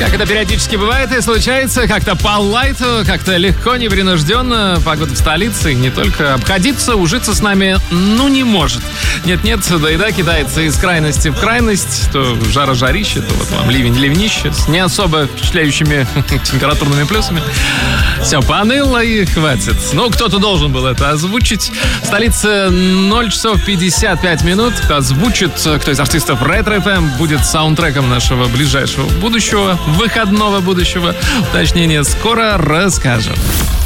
Как это периодически бывает и случается, как-то по лайту, как-то легко, непринужденно. Погода в столице, и не только обходиться, ужиться с нами, не может. Нет-нет, да еда кидается из крайности в крайность. То жара-жарище, то вот вам ливень-ливнище с не особо впечатляющими температурными плюсами. Все, поныло и хватит. Кто-то должен был это озвучить. В столице 0 часов 55 минут. Кто озвучит, кто из артистов Ретро ФМ будет саундтреком нашего ближайшего будущего, выходного будущего. Уточнение скоро расскажем.